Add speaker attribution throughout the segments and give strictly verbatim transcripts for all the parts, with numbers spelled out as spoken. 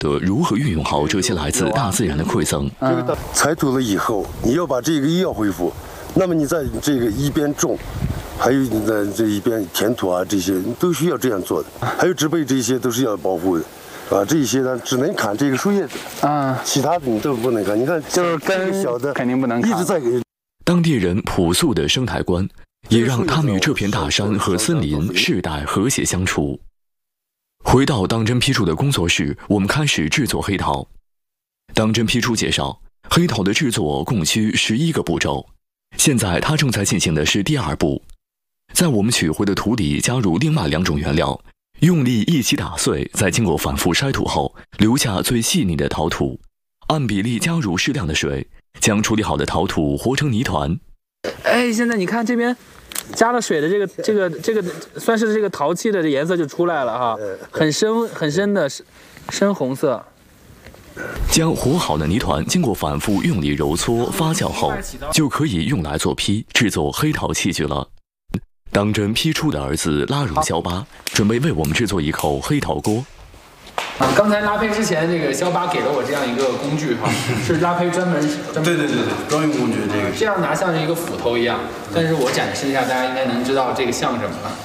Speaker 1: 得如何运用好这些来自大自然的馈赠。
Speaker 2: 嗯，采土了以后，你要把这个一要恢复，那么你在这个一边种，还有你在这一边填土啊，这些都需要这样做的。还有植被这些都是要保护的。 啊，这些呢只能砍这个树叶子，啊，其他的你都不能砍。你看，
Speaker 3: 就是根小的肯定不能砍，
Speaker 2: 一直在给。
Speaker 1: 当地人朴素的生态观，也让他们与这片大山和森林世代和谐相处。回到当真批处的工作室，我们开始制作黑陶。当真批处介绍，黑陶的制作共需十一个步骤，现在他正在进行的是第二步，在我们取回的土里加入另外两种原料。 用力一起打碎，再经过反复筛土后，留下最细腻的陶土。按比例加入适量的水，将处理好的陶土和成泥团。
Speaker 3: 哎，现在你看这边加了水的这个这个这个，算是这个陶器的颜色就出来了哈，很深很深的深红色。
Speaker 1: 将和好的泥团经过反复用力揉搓发酵后，就可以用来做坯，制作黑陶器具了。 当真批出的儿子拉荣肖巴准备为我们制作一口黑陶锅。
Speaker 3: 啊，刚才拉坯之前，这个肖巴给了我这样一个工具哈，是拉坯专门专门
Speaker 4: 对对对对专用工具这个。
Speaker 3: 这样拿像是一个斧头一样，但是我展示一下，大家应该能知道这个像什么了。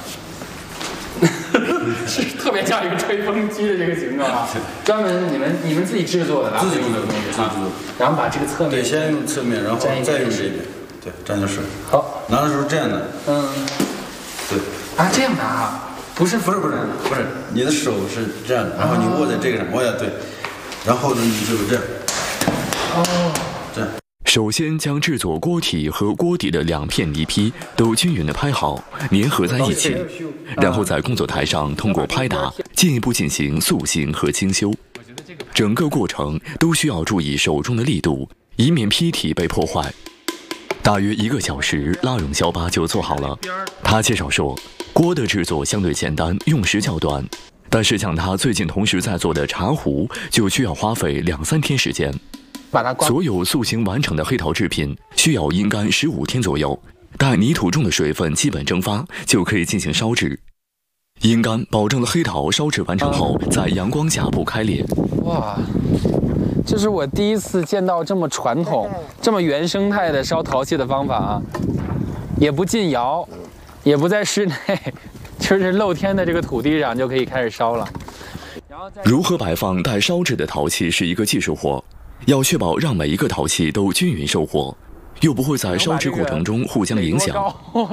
Speaker 3: 是特别像一个吹风机的这个形状啊，专门你们你们自己制作的拉坯用的工具啊，然后把这个侧面
Speaker 4: 对，先用侧面，然后再用这边，对，沾点水。好，拿的时候这样的，嗯。 对
Speaker 3: 啊，这样拿啊，不是
Speaker 4: 不是不是不是，你的手是这样的，然后你握在这个上，握呀对，然后呢你就这样，哦，这样。
Speaker 1: 首先将制作锅体和锅底的两片泥坯都均匀地拍好，粘合在一起，然后在工作台上通过拍打进一步进行塑形和精修。整个过程都需要注意手中的力度，以免坯体被破坏。 大约一个小时，拉荣肖巴就做好了。他介绍说，锅的制作相对简单，用时较短，但是像他最近同时在做的茶壶，就需要花费两三天时间。
Speaker 3: 把它
Speaker 1: 所有塑形完成的黑陶制品需要阴干十五天左右，待泥土中的水分基本蒸发，就可以进行烧制。阴干保证了黑陶烧制完成后，在阳光下不开裂。
Speaker 3: 哇！ 这是我第一次见到这么传统、这么原生态的烧陶器的方法啊，也不进窑，也不在室内，就是露天的这个土地上就可以开始烧了。
Speaker 1: 如何摆放待烧制的陶器是一个技术活，要确保让每一个陶器都均匀收火，又不会在烧制过程中互相影响。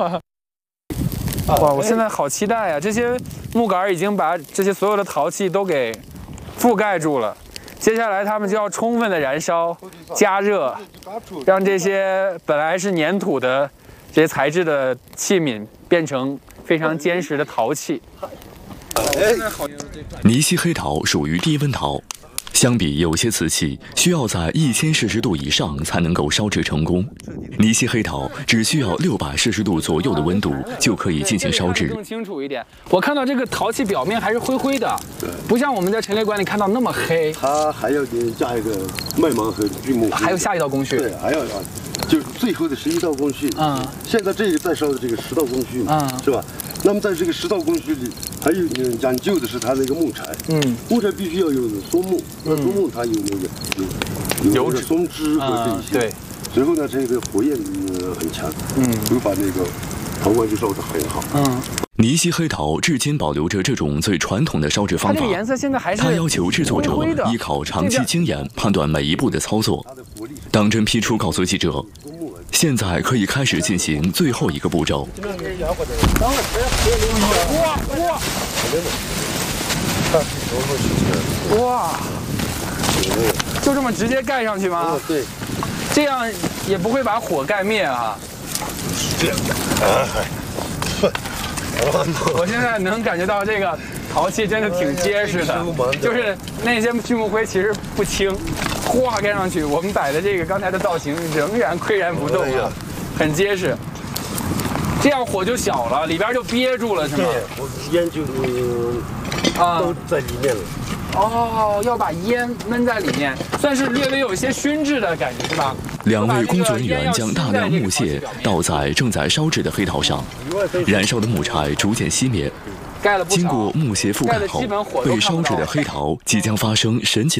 Speaker 3: 哇，我现在好期待啊！这些木杆已经把这些所有的陶器都给覆盖住了。 接下来，他们就要充分的燃烧、加热，让这些本来是粘土的这些材质的器皿变成非常坚实的陶器。
Speaker 1: 泥溪黑陶属于低温陶，相比有些瓷器需要在一千摄氏度以上才能够烧制成功，泥溪黑陶只需要六百摄氏度左右的温度就可以进行烧制。
Speaker 3: 更清楚一点，我看到这个陶器表面还是灰灰的，不像我们在陈列馆里看到那么黑。
Speaker 2: 它还要给加一个麦芒和锯木，
Speaker 3: 还有下一道工序。
Speaker 2: 对，还要要，就是最后的十一道工序。嗯，现在这个在烧的这个十道工序嘛，嗯，是吧？那么在这个十道工序里，还有嗯讲究的是它那个木材，嗯，木材必须要有松木，那松木它有那个有有那个松枝和这些，对。随后呢，这个火焰呃很强，嗯，会把那个陶罐就烧得很好，嗯。
Speaker 1: 泥溪黑陶至今保留着这种最传统的烧制方法。
Speaker 3: 颜色现在还是
Speaker 1: 它要求制作者依靠长期经验判断每一步的操作。当真批出告诉记者，现在可以开始进行最后一个步骤。
Speaker 3: 哇！哇！就这么直接盖上去吗？
Speaker 2: 对。
Speaker 3: 这样也不会把火盖灭啊。
Speaker 2: 这样。啊，
Speaker 3: 我现在能感觉到这个陶器真的挺结实的，就是那些锯木灰其实不轻，哗盖上去，我们摆的这个刚才的造型仍然岿然不动啊，很结实。这样火就小了，里边就憋住了，是吗？
Speaker 2: 对，烟就啊都在里面了。
Speaker 3: 哦，要把烟闷在里面，算是略微有一些熏制的感觉，是吧？
Speaker 1: 两位工作人员将大量木屑倒在正在烧制的黑陶上，燃烧的木柴逐渐熄灭。经过木屑覆盖后，被烧制的黑陶即将发生神奇的。